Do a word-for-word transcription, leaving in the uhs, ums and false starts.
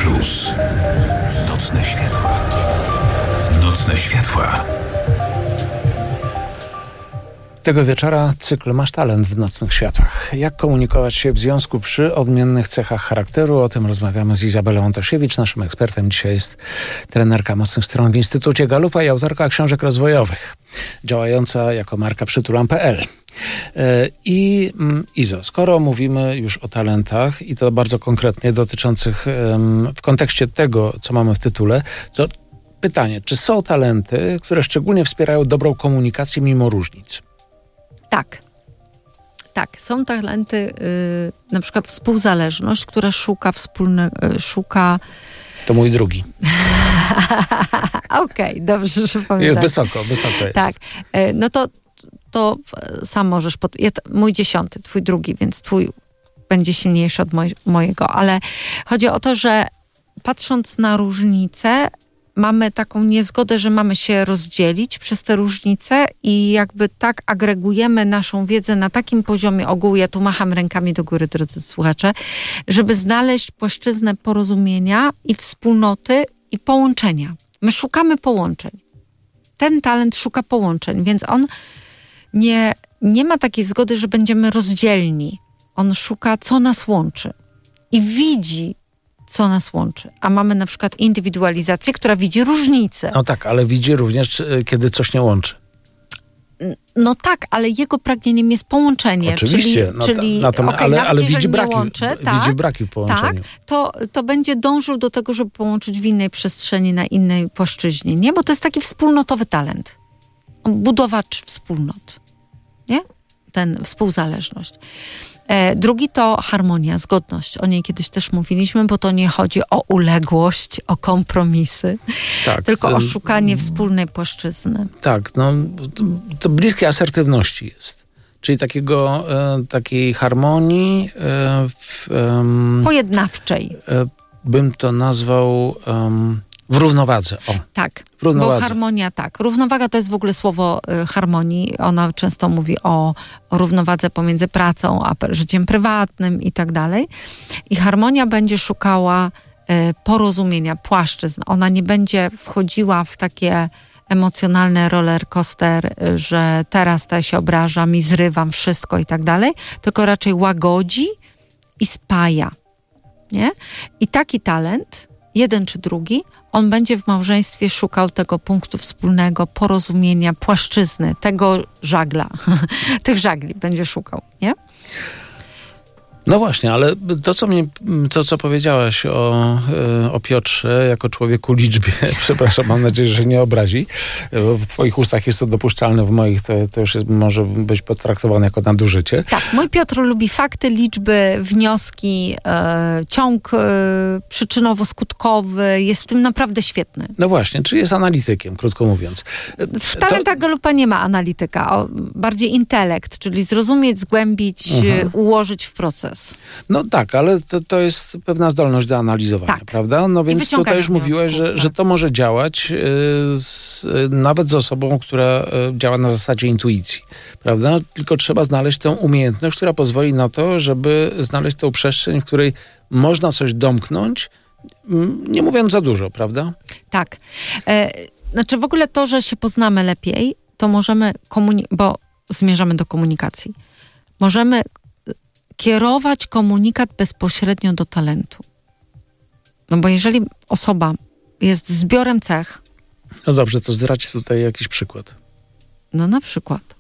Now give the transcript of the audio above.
Plus. Nocne światła. Nocne światła. Tego wieczora cykl Masz talent w Nocnych Światłach. Jak komunikować się w związku przy odmiennych cechach charakteru? O tym rozmawiamy z Izabelą Antosiewicz. Naszym ekspertem dzisiaj jest trenerka mocnych stron w Instytucie Galupa i autorka książek rozwojowych, działająca jako marka przytulam kropka p l. I Izo, skoro mówimy już o talentach i to bardzo konkretnie dotyczących w kontekście tego, co mamy w tytule, to pytanie, czy są talenty, które szczególnie wspierają dobrą komunikację mimo różnic? Tak. Tak, są talenty, yy, na przykład współzależność, która szuka wspólne, yy, szuka... To mój drugi. Okej, okay, dobrze, że pamiętam. Jest wysoko, wysoko jest. Tak, yy, no to, to sam możesz... Pod... Ja, mój dziesiąty, twój drugi, więc twój będzie silniejszy od moj, mojego, ale chodzi o to, że patrząc na różnice, mamy taką niezgodę, że mamy się rozdzielić przez te różnice i jakby tak agregujemy naszą wiedzę na takim poziomie ogółu, ja tu macham rękami do góry, drodzy słuchacze, żeby znaleźć płaszczyznę porozumienia i wspólnoty i połączenia. My szukamy połączeń. Ten talent szuka połączeń, więc on nie, nie ma takiej zgody, że będziemy rozdzielni. On szuka, co nas łączy i widzi, co nas łączy. A mamy na przykład indywidualizację, która widzi różnice. No tak, ale widzi również, kiedy coś nie łączy. No tak, ale jego pragnieniem jest połączenie. Oczywiście, czyli, no czyli, to, okay, ale, ale widzi braki, łączy, widzi tak, braki w połączeniu. Tak, to, to będzie dążył do tego, żeby połączyć w innej przestrzeni, na innej płaszczyźnie, nie? Bo to jest taki wspólnotowy talent. Budowacz wspólnot, nie? Ten współzależność. E, drugi to harmonia, zgodność. O niej kiedyś też mówiliśmy, bo to nie chodzi o uległość, o kompromisy, tak, tylko o szukanie wspólnej płaszczyzny. Tak, no to, to bliskie asertywności jest. Czyli takiego, e, takiej harmonii e, w, e, pojednawczej. E, bym to nazwał e, w równowadze. O. Tak, w równowadze. Bo harmonia, tak. Równowaga to jest w ogóle słowo y, harmonii. Ona często mówi o, o równowadze pomiędzy pracą a życiem prywatnym i tak dalej. I harmonia będzie szukała y, porozumienia, płaszczyzn. Ona nie będzie wchodziła w takie emocjonalne roller coaster, y, że teraz to ja się obrażam i zrywam wszystko i tak dalej, tylko raczej łagodzi i spaja. Nie? I taki talent, jeden czy drugi, on będzie w małżeństwie szukał tego punktu wspólnego, porozumienia, płaszczyzny, tego żagla, tych żagli będzie szukał, nie? No właśnie, ale to, co mnie, to, co powiedziałaś o, o Piotrze jako człowieku liczbie, przepraszam, mam nadzieję, że się nie obrazi, bo w twoich ustach jest to dopuszczalne, w moich to, to już jest, może być potraktowane jako nadużycie. Tak, mój Piotr lubi fakty, liczby, wnioski, e, ciąg e, przyczynowo-skutkowy, jest w tym naprawdę świetny. No właśnie, czyli jest analitykiem, krótko mówiąc. W talentach to... Galupa nie ma analityka, o, bardziej intelekt, czyli zrozumieć, zgłębić, mhm. ułożyć w proces. No tak, ale to, to jest pewna zdolność do analizowania, tak. prawda? No więc tutaj już mówiłeś, że, tak. że to może działać y, z, y, nawet z osobą, która y, działa na zasadzie intuicji, prawda? Tylko trzeba znaleźć tę umiejętność, która pozwoli na to, żeby znaleźć tę przestrzeń, w której można coś domknąć, nie mówiąc za dużo, prawda? Tak. E, znaczy w ogóle to, że się poznamy lepiej, to możemy, komuni- bo zmierzamy do komunikacji, możemy kierować komunikat bezpośrednio do talentu. No bo jeżeli osoba jest zbiorem cech... No dobrze, to zdradź tutaj jakiś przykład. No na przykład